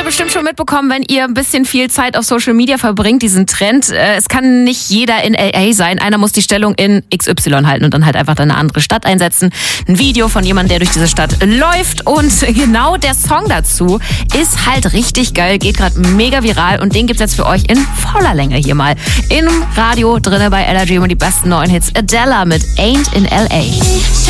ihr bestimmt schon mitbekommen, wenn ihr ein bisschen viel Zeit auf Social Media verbringt, diesen Trend. Es kann nicht jeder in LA sein. Einer muss die Stellung in XY halten und dann halt einfach eine andere Stadt einsetzen. Ein Video von jemandem, der durch diese Stadt läuft. Und genau der Song dazu ist halt richtig geil, geht gerade mega viral. Und den gibt's jetzt für euch in voller Länge hier mal im Radio drinne bei LRG und die besten neuen Hits. Adele mit Ain't in LA.